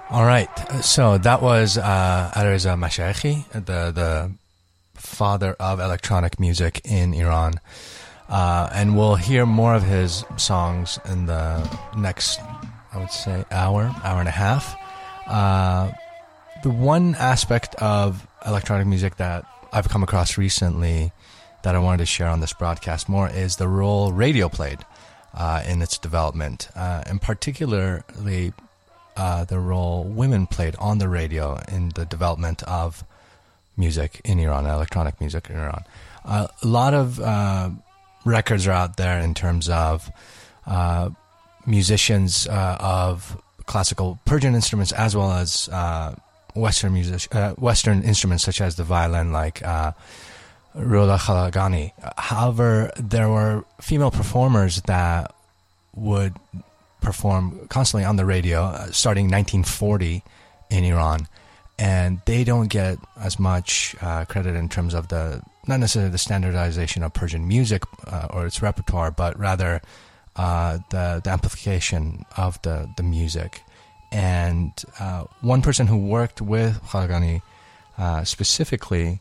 All right, so that was Alireza Mashayekhi, the father of electronic music in Iran. And we'll hear more of his songs in the next, I would say, hour and a half. The one aspect of electronic music that I've come across recently that I wanted to share on this broadcast more is the role radio played in its development, and particularly the role women played on the radio in the development of music in Iran, electronic music in Iran. A lot of records are out there in terms of musicians of classical Persian instruments as well as Western instruments such as the violin, like Ruhollah Khalagani. However, there were female performers that would perform constantly on the radio starting 1940 in Iran, and they don't get as much credit in terms of not necessarily the standardization of Persian music or its repertoire, but rather the amplification of the music. And one person who worked with Khalagani specifically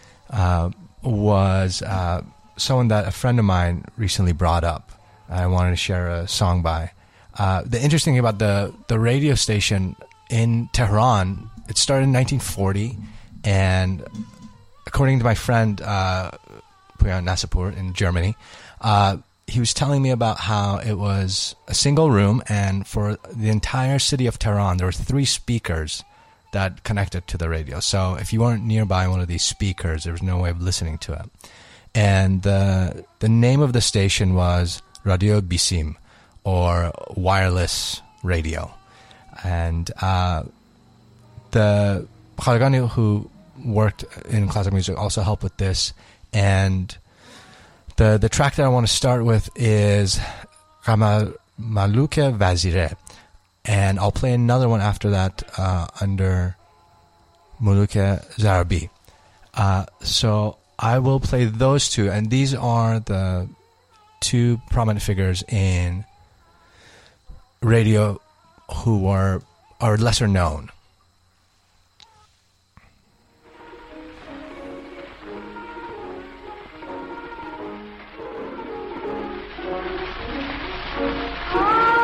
was someone that a friend of mine recently brought up. I wanted to share a song by. The interesting thing about the radio station in Tehran, it started in 1940, and according to my friend Puyan Nasipur in Germany, he was telling me about how it was a single room, and for the entire city of Tehran, there were 3 speakers that connected to the radio. So if you weren't nearby one of these speakers, there was no way of listening to it. And the name of the station was Radio Bisim, or wireless radio. And the Khalagani, who worked in classical music, also helped with this. And the track that I want to start with is Maluke Vazire. And I'll play another one after that under Muluke Zarabi. So I will play those two, and these are the 2 prominent figures in radio who are lesser known.